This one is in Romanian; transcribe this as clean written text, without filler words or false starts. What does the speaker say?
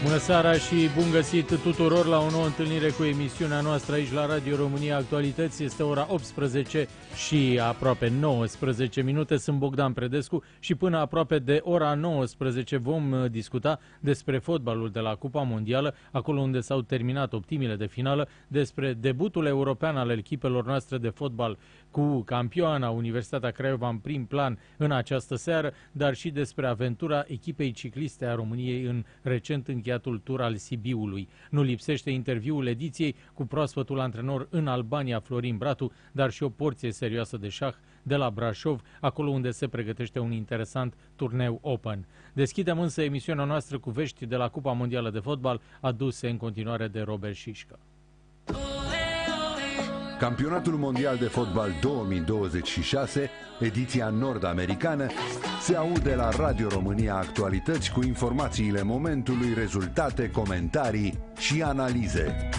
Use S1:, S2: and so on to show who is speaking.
S1: Bună seara și bun găsit tuturor la o nouă întâlnire cu emisiunea noastră aici la Radio România Actualități. Este ora 18 și aproape 19 minute. Sunt Bogdan Predescu și până aproape de ora 19 vom discuta despre fotbalul de la Cupa Mondială, acolo unde s-au terminat optimile de finală, despre debutul european al echipelor noastre de fotbal cu campioana Universitatea Craiova în prim plan în această seară, dar și despre aventura echipei cicliste a României în recent încheiatul tur al Sibiului. Nu lipsește interviul ediției cu proaspătul antrenor în Albania, Florin Bratu, dar și o porție serioasă de șah de la Brașov, acolo unde se pregătește un interesant turneu Open. Deschidem însă emisiunea noastră cu vești de la Cupa Mondială de Fotbal, aduse în continuare de Robert Șișcă.
S2: Campionatul Mondial de Fotbal 2026, ediția nord-americană, se aude la Radio România Actualități cu informațiile momentului, rezultate, comentarii și analize.